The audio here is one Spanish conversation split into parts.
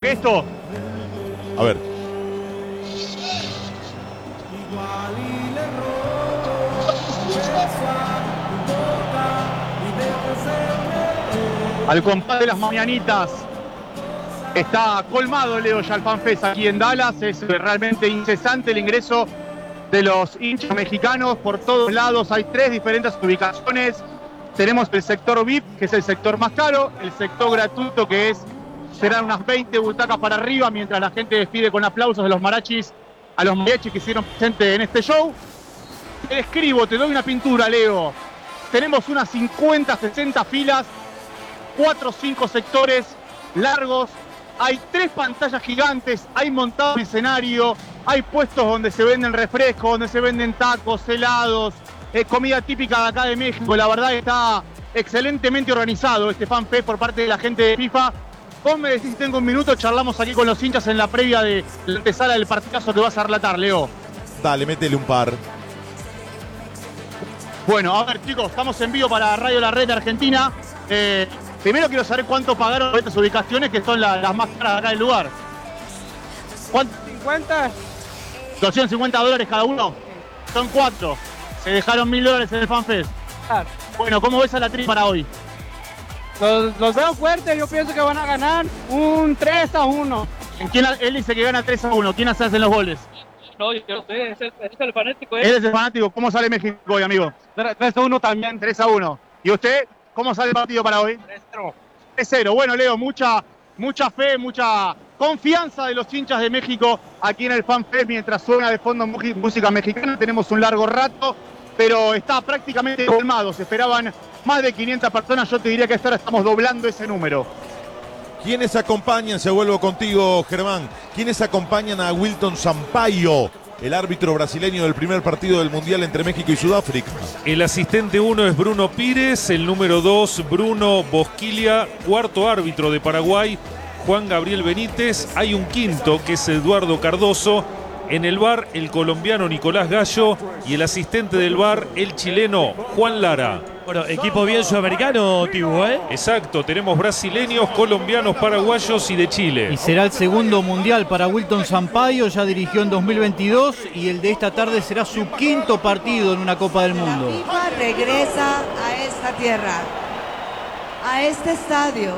esto? A ver. Al compás de las mañanitas. Está colmado, Leo, ya el FanFest aquí en Dallas. Es realmente incesante el ingreso de los hinchas mexicanos por todos lados. Hay 3 diferentes ubicaciones. Tenemos el sector VIP, que es el sector más caro, el sector gratuito, que serán unas 20 butacas para arriba, mientras la gente despide con aplausos de los mariachis a los mariachis que hicieron presente en este show. Te describo, te doy una pintura, Leo. Tenemos unas 50, 60 filas, 4 o 5 sectores largos. Hay 3 pantallas gigantes, hay montado un escenario, hay puestos donde se venden refrescos, donde se venden tacos, helados, comida típica de acá de México. La verdad está excelentemente organizado este FanFest por parte de la gente de FIFA. Vos me decís si tengo un minuto, charlamos aquí con los hinchas en la previa de la antesala del partidazo que vas a relatar, Leo. Dale, métele un par. Bueno, a ver, chicos, estamos en vivo para Radio La Red de Argentina. Primero quiero saber cuánto pagaron estas ubicaciones, que son las más caras de acá del lugar. ¿Cuánto? ¿50? $250 cada uno. Son 4. Se dejaron $1000 en el FanFest. Bueno, ¿cómo ves a la tri para hoy? Los veo fuertes, yo pienso que van a ganar un 3-1. Él dice que gana 3-1. ¿Quién hace en los goles? No, yo no sé, es el fanático. Él es el fanático. ¿Cómo sale México hoy, amigo? 3-1 también. 3-1. ¿Y usted? ¿Cómo sale el partido para hoy? 3-0. 3-0. Bueno, Leo, mucha fe, mucha confianza de los hinchas de México aquí en el FanFest mientras suena de fondo música mexicana. Tenemos un largo rato, pero está prácticamente colmado. Se esperaban más de 500 personas. Yo te diría que hasta ahora estamos doblando ese número. ¿Quiénes acompañan? Se vuelvo contigo, Germán. ¿Quiénes acompañan a Wilton Sampaio, el árbitro brasileño del primer partido del Mundial entre México y Sudáfrica? El asistente 1 es Bruno Pires, el número 2 Bruno Bosquilia, cuarto árbitro de Paraguay Juan Gabriel Benítez. Hay un quinto que es Eduardo Cardoso. En el VAR el colombiano Nicolás Gallo y el asistente del VAR el chileno Juan Lara. Bueno, equipo bien sudamericano, Tibu, ¿eh? Exacto, tenemos brasileños, colombianos, paraguayos y de Chile. Y será el segundo mundial para Wilton Sampaio, ya dirigió en 2022 y el de esta tarde será su quinto partido en una Copa del Mundo. La FIFA regresa a esta tierra, a este estadio,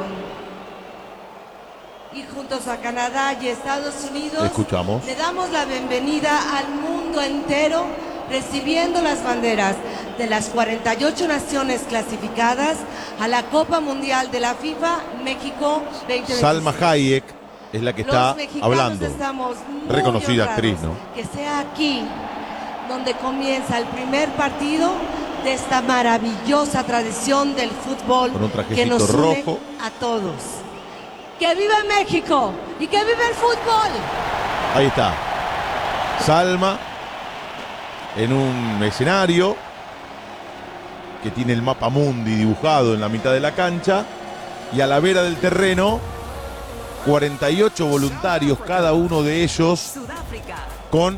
y juntos a Canadá y Estados Unidos Escuchamos. le damos la bienvenida al mundo entero, recibiendo las banderas de las 48 naciones clasificadas a la Copa Mundial de la FIFA México 2026. Salma Hayek es la que está hablando. Estamos muy reconocida honrados actriz, ¿no? Que sea aquí donde comienza el primer partido de esta maravillosa tradición del fútbol Con un que trajecito nos une rojo. a todos. ¡Que viva México! ¡Y que viva el fútbol! Ahí está. Salma en un escenario que tiene el mapa mundi dibujado en la mitad de la cancha y a la vera del terreno 48 voluntarios, cada uno de ellos con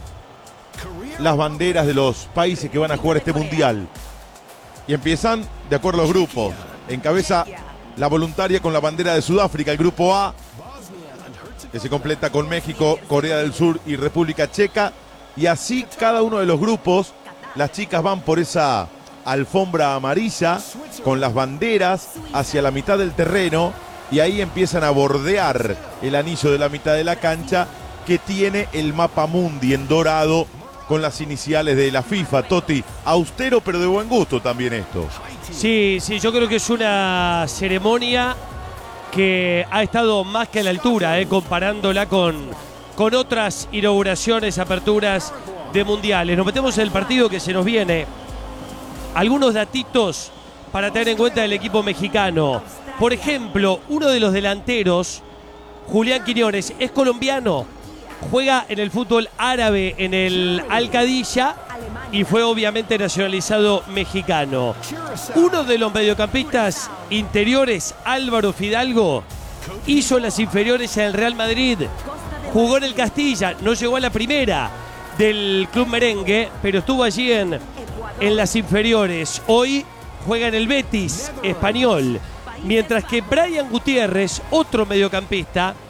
las banderas de los países que van a jugar este mundial. Y empiezan de acuerdo a los grupos. Encabeza la voluntaria con la bandera de Sudáfrica, el grupo A, que se completa con México, Corea del Sur y República Checa. Y así cada uno de los grupos, las chicas van por esa alfombra amarilla con las banderas hacia la mitad del terreno y ahí empiezan a bordear el anillo de la mitad de la cancha que tiene el mapa mundi en dorado con las iniciales de la FIFA. Toti, austero pero de buen gusto también esto. Sí, yo creo que es una ceremonia que ha estado más que a la altura, comparándola con otras inauguraciones, aperturas de mundiales. Nos metemos en el partido que se nos viene. Algunos datitos para tener en cuenta del equipo mexicano. Por ejemplo, uno de los delanteros, Julián Quiñones, es colombiano. Juega en el fútbol árabe en el Al-Qadisiyah y fue obviamente nacionalizado mexicano. Uno de los mediocampistas interiores, Álvaro Fidalgo, hizo las inferiores en el Real Madrid. Jugó en el Castilla, no llegó a la primera del club merengue, pero estuvo allí en las inferiores. Hoy juega en el Betis español. Mientras que Brian Gutiérrez, otro mediocampista,